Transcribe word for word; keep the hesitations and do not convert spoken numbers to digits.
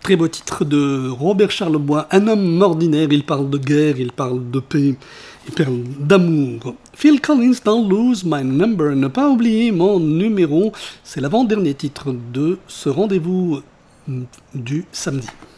Très beau titre de Robert Charlebois, un homme ordinaire, il parle de guerre, il parle de paix, il parle d'amour. Phil Collins dans Lose My Number, ne pas oublier mon numéro, c'est l'avant-dernier titre de ce rendez-vous du samedi.